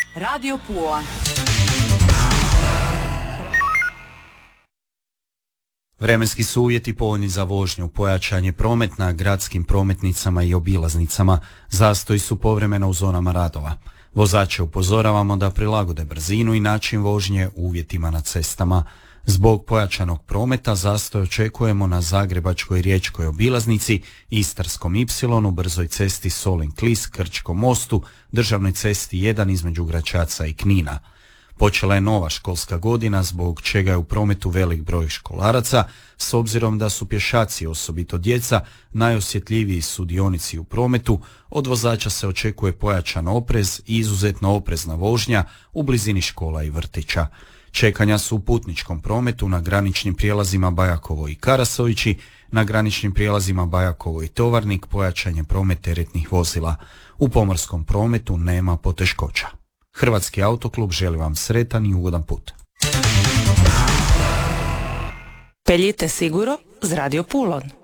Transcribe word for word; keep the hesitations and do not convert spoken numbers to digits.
Radio Pula. Vremenski su uvjeti povoljni za vožnju, pojačan je promet na gradskim prometnicama i obilaznicama, zastoji su povremeno u zonama radova. Vozače upozoravamo da prilagode brzinu i način vožnje uvjetima na cestama. Zbog pojačanog prometa zastoj očekujemo na Zagrebačkoj riječkoj obilaznici, Istarskom ipsilonu, brzoj cesti Solin-Klis, Krčkom mostu, državnoj cesti jedan između Gračaca i Knina. Počela je nova školska godina, zbog čega je u prometu velik broj školaraca, s obzirom da su pješaci, osobito djeca, najosjetljiviji sudionici u prometu. Od vozača se očekuje pojačan oprez i izuzetno oprezna vožnja u blizini škola i vrtića. Čekanja su u putničkom prometu na graničnim prijelazima Bajakovo i Karasovići, na graničnim prijelazima Bajakovo i Tovarnik pojačan je promet teretnih vozila. U pomorskom prometu nema poteškoća. Hrvatski autoklub želi vam sretan i ugodan put. Peljite siguro z Radio Pulon.